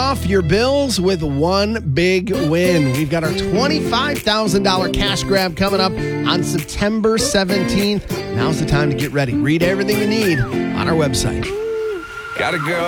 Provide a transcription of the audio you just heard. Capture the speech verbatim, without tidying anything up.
off your bills with one big win. We've got our twenty-five thousand dollars cash grab coming up on September seventeenth. Now's the time to get ready. Read everything you need on our website. Gotta go.